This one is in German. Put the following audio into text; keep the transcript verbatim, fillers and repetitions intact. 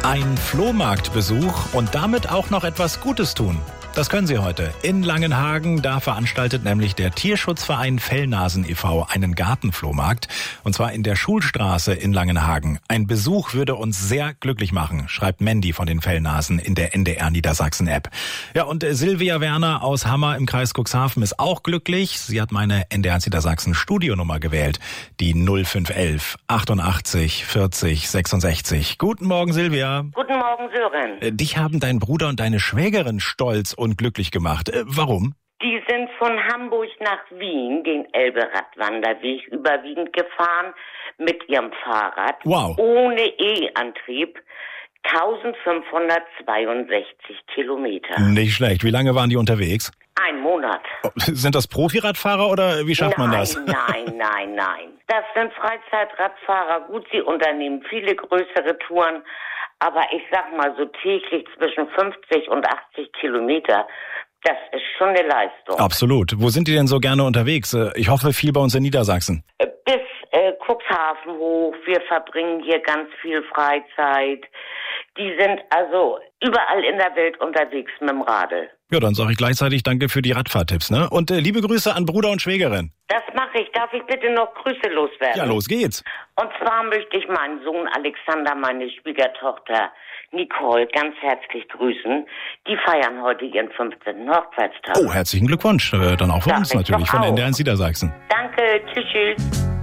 Ein Flohmarktbesuch und damit auch noch etwas Gutes tun. Das können Sie heute in Langenhagen. Da veranstaltet nämlich der Tierschutzverein Fellnasen e V einen Gartenflohmarkt. Und zwar in der Schulstraße in Langenhagen. Ein Besuch würde uns sehr glücklich machen, schreibt Mandy von den Fellnasen in der N D R Niedersachsen-App. Ja, und Silvia Werner aus Hammer im Kreis Cuxhaven ist auch glücklich. Sie hat meine N D R Niedersachsen Studionummer gewählt. Die null fünf elf achtundachtzig vierzig sechsundsechzig. Guten Morgen, Silvia. Guten Morgen, Sören. Dich haben dein Bruder und deine Schwägerin stolz und glücklich gemacht. Äh, warum? Die sind von Hamburg nach Wien den Elbe-Radwanderweg überwiegend gefahren mit ihrem Fahrrad. Wow. Ohne E-Antrieb. eintausendfünfhundertzweiundsechzig Kilometer. Nicht schlecht. Wie lange waren die unterwegs? Ein Monat. Sind das Profiradfahrer oder wie schafft nein, man das? Nein, nein, nein. Das sind Freizeitradfahrer. Gut, sie unternehmen viele größere Touren. Aber ich sag mal so täglich zwischen fünfzig und achtzig Kilometer. Das ist schon eine Leistung. Absolut. Wo sind die denn so gerne unterwegs? Ich hoffe viel bei uns in Niedersachsen. Bis äh, Cuxhaven hoch. Wir verbringen hier ganz viel Freizeit. Die sind also überall in der Welt unterwegs mit dem Radl. Ja, dann sage ich gleichzeitig danke für die Radfahrtipps, ne? Und äh, liebe Grüße an Bruder und Schwägerin. Das mache ich. Darf ich bitte noch Grüße loswerden? Ja, los geht's. Und zwar möchte ich meinen Sohn Alexander, meine Schwiegertochter Nicole ganz herzlich grüßen. Die feiern heute ihren fünfzehnten Hochzeitstag. Oh, herzlichen Glückwunsch. Äh, dann auch von Sag uns ich natürlich, doch von auch. N D R Niedersachsen. Danke, tschüss, tschüss.